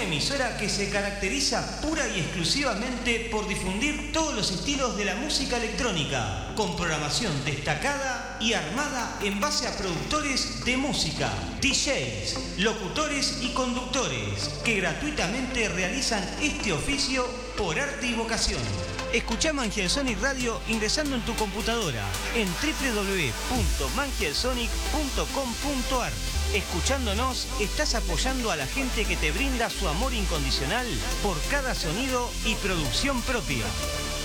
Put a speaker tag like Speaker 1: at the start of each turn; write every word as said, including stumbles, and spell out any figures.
Speaker 1: emisora que se caracteriza pura y exclusivamente por difundir todos los estilos de la música electrónica, con programación destacada y armada en base a productores de música, D Js, locutores y conductores, que gratuitamente realizan este oficio por arte y vocación. Escuchá Mangielsonic Radio ingresando en tu computadora en doble u doble u doble u punto mangielsonic punto com punto ar. Escuchándonos, estás apoyando a la gente que te brinda su amor incondicional por cada sonido y producción propia.